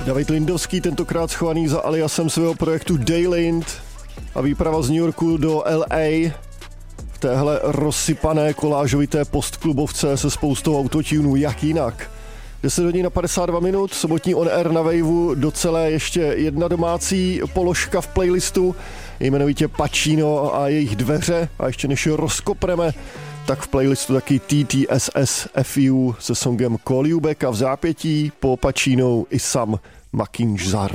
David Lindovský, tentokrát schovaný za aliasem svého projektu Daylind a výprava z New Yorku do LA v téhle rozsypané kolážovité postklubovce se spoustou autotunů, jak jinak. 10 hodin na 52 minut, sobotní on air na Waveu, docela ještě jedna domácí položka v playlistu, jmenovitě Pacino a jejich dveře, a ještě než je rozkopneme, tak v playlistu taky TTSS FU se songem Call You Back a v zápětí po Pacino i Sam Makinzar.